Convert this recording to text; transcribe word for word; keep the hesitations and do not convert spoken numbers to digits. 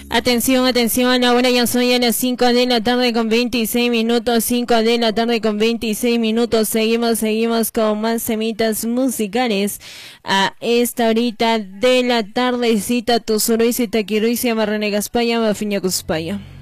Atención, atención, ahora ya son ya las cinco de la tarde con veintiséis minutos, cinco de la tarde con veintiséis minutos, seguimos, seguimos con más semitas musicales a esta horita de la tardecita, Tusuruisi, Taquiruisi, Marranegaspaya, Mafiñacuspaya.